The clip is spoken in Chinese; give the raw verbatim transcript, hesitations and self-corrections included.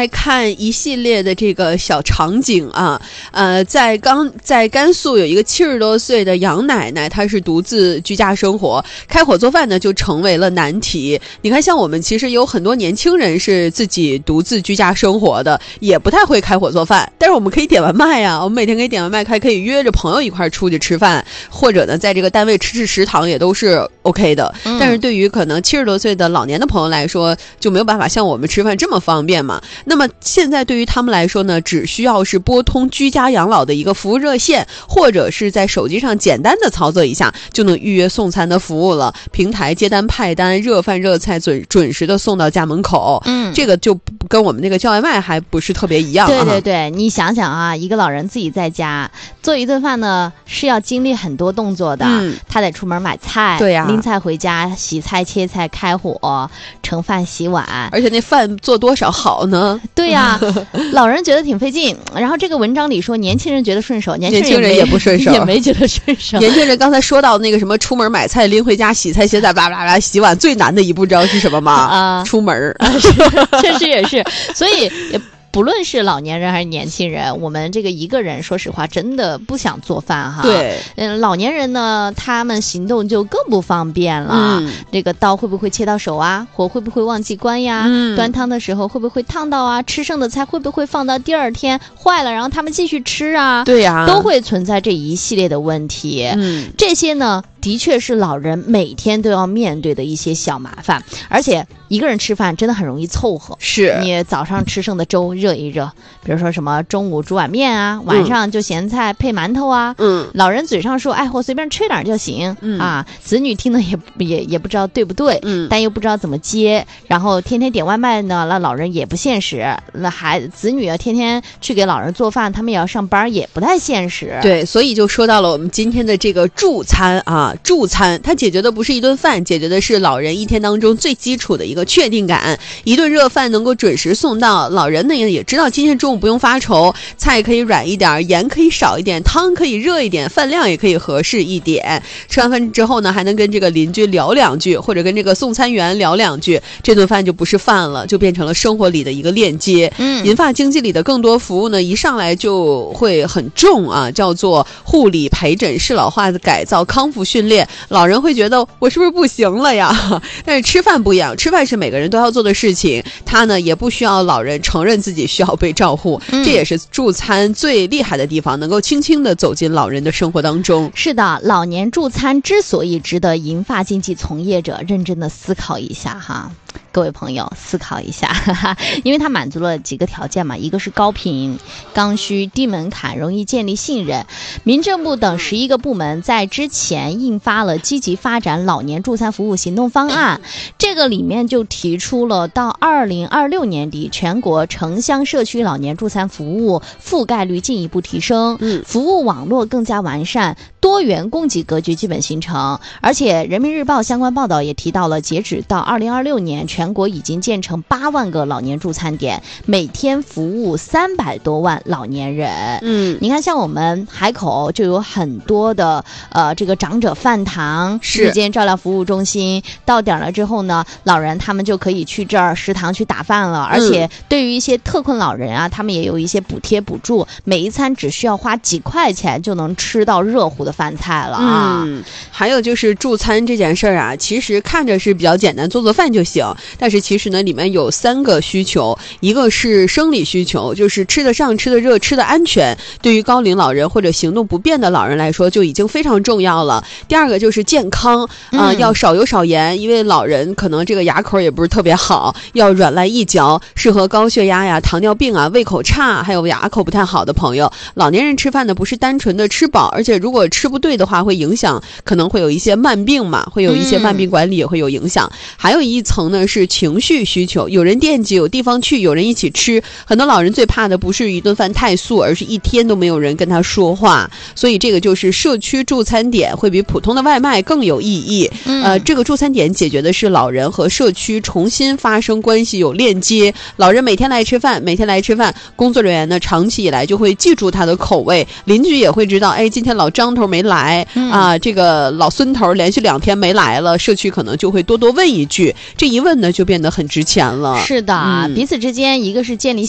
来看一系列的这个小场景啊，呃，在刚在甘肃有一个七十多岁的杨奶奶，她是独自居家生活，开火做饭呢就成为了难题。你看，像我们其实有很多年轻人是自己独自居家生活的，也不太会开火做饭，但是我们可以点外卖呀、啊，我们每天可以点外卖，还可以约着朋友一块出去吃饭，或者呢在这个单位吃吃食堂也都是 OK 的。嗯、但是对于可能七十多岁的老年的朋友来说，就没有办法像我们吃饭这么方便嘛。那么现在对于他们来说呢，只需要是拨通居家养老的一个服务热线，或者是在手机上简单的操作一下，就能预约送餐的服务了。平台接单派单，热饭热菜准准时的送到家门口。嗯，这个就跟我们那个叫外卖还不是特别一样、啊。 对对对，你想想啊，一个老人自己在家做一顿饭呢，是要经历很多动作的。嗯，他得出门买菜， 对呀、啊， 拎菜回家，洗菜切菜，开火盛饭洗碗， 而且那饭做多少好呢？ 对呀、啊，老人觉得挺费劲。然后这个文章里说，年轻人觉得顺手，年轻人 也, 年轻人也不顺手， 也没觉得顺手。 年轻人刚才说到那个什么，出门买菜，拎回家洗菜切菜，叭叭叭洗碗，最难的一步知道是什么吗？啊，出门。 啊，确实也是，所以也。不论是老年人还是年轻人，我们这个一个人说实话真的不想做饭哈。 对， 嗯，老年人呢，他们行动就更不方便了。嗯，这个刀会不会切到手啊？火会不会忘记关呀？嗯，端汤的时候会不会烫到啊？吃剩的菜会不会放到第二天坏了，然后他们继续吃啊？ 对呀、啊， 都会存在这一系列的问题。嗯，这些呢，的确是老人每天都要面对的一些小麻烦，而且一个人吃饭真的很容易凑合。 是， 你早上吃剩的粥热一热，比如说什么中午煮碗面啊，晚上就咸菜配馒头啊。嗯，老人嘴上说，哎，我随便吃点就行。嗯啊，子女听了也也也不知道对不对，嗯，但又不知道怎么接，然后天天点外卖呢，那老人也不现实，那孩子女啊天天去给老人做饭，他们也要上班，也不太现实。 对，所以就说到了我们今天的这个助餐啊，助餐它解决的不是一顿饭，解决的是老人一天当中最基础的一个确定感。一顿热饭能够准时送到，老人呢也知道今天中午不用发愁，菜可以软一点，盐可以少一点，汤可以热一点，饭量也可以合适一点。吃完饭之后呢，还能跟这个邻居聊两句，或者跟这个送餐员聊两句，这顿饭就不是饭了，就变成了生活里的一个链接。嗯，银发经济里的更多服务呢，一上来就会很重啊，叫做护理、陪诊、适老化的改造、康复训练。老人会觉得我是不是不行了呀？但是吃饭不一样，吃饭是每个人都要做的事情，他呢也不需要老人承认自己需要被照顾，嗯、这也是助餐最厉害的地方，能够轻轻地走进老人的生活当中。 是的，老年助餐之所以值得银发经济从业者认真的思考一下哈。各位朋友思考一下，哈哈，因为它满足了几个条件嘛，一个是高频、刚需、低门槛，容易建立信任。民政部等十一个部门在之前印发了积极发展老年助餐服务行动方案，这个里面就提出了到二零二六年底，全国城乡社区老年助餐服务覆盖率进一步提升，嗯，服务网络更加完善，多元供给格局基本形成。而且人民日报相关报道也提到了，截止到二零二六年，全国已经建成八万个老年助餐点，每天服务三百多万老年人。嗯，你看像我们海口就有很多的呃这个长者饭堂、日间照料服务中心，到点了之后呢，老人他们就可以去这儿食堂去打饭了。而且对于一些特困老人啊，他们也有一些补贴补助，每一餐只需要花几块钱就能吃到热乎的饭菜了啊。 嗯，还有就是助餐这件事儿啊，其实看着是比较简单，做做饭就行。但是其实呢，里面有三个需求，一个是生理需求，就是吃得上、吃得热、吃得安全，对于高龄老人或者行动不便的老人来说就已经非常重要了。第二个就是健康，啊、呃，要少油少盐，因为老人可能这个牙口也不是特别好，要软烂易嚼，适合高血压呀、糖尿病啊、胃口差，还有牙口不太好的朋友。老年人吃饭呢，不是单纯的吃饱，而且如果吃不对的话，会影响，可能会有一些慢病嘛，会有一些慢病管理也会有影响。嗯、还有一层呢是情绪需求，有人惦记，有地方去，有人一起吃。很多老人最怕的不是一顿饭太素，而是一天都没有人跟他说话。所以这个就是社区助餐点会比普通的外卖更有意义。嗯、呃，这个助餐点解决的是老人和社区重新发生关系，有链接。老人每天来吃饭，每天来吃饭，工作人员呢长期以来就会记住他的口味，邻居也会知道，哎，今天老张头没来、嗯、啊，这个老孙头连续两天没来了，社区可能就会多多问一句，这一问呢就变得很值钱了。 是的、嗯、彼此之间一个是建立